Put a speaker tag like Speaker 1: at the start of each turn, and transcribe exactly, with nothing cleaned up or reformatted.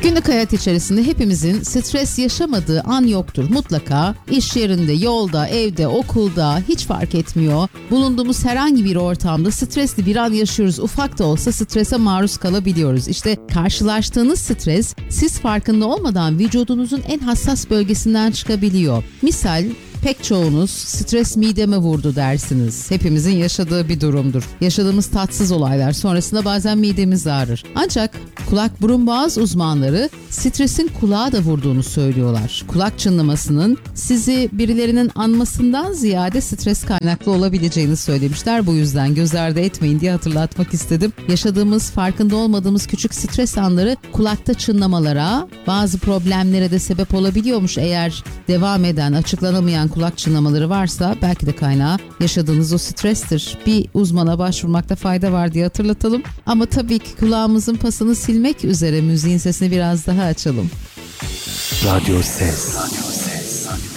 Speaker 1: Günlük hayat içerisinde hepimizin stres yaşamadığı an yoktur. Mutlaka iş yerinde, yolda, evde, okulda hiç fark etmiyor. Bulunduğumuz herhangi bir ortamda stresli bir an yaşıyoruz. Ufak da olsa strese maruz kalabiliyoruz. İşte karşılaştığınız stres siz farkında olmadan vücudunuzun en hassas bölgesinden çıkabiliyor. Misal pek çoğunuz stres mideme vurdu dersiniz. Hepimizin yaşadığı bir durumdur. Yaşadığımız tatsız olaylar sonrasında bazen midemiz ağrır. Ancak kulak burun boğaz uzmanları stresin kulağa da vurduğunu söylüyorlar. Kulak çınlamasının sizi birilerinin anmasından ziyade stres kaynaklı olabileceğini söylemişler. Bu yüzden göz ardı etmeyin diye hatırlatmak istedim. Yaşadığımız, farkında olmadığımız küçük stres anları kulakta çınlamalara, bazı problemlere de sebep olabiliyormuş. Eğer devam eden, açıklanamayan kulak çınlamaları varsa belki de kaynağı yaşadığınız o strestir. Bir uzmana başvurmakta fayda var diye hatırlatalım. Ama tabii ki kulağımızın pasını silmek üzere müziğin sesini biraz daha açalım.
Speaker 2: Radyo Ses.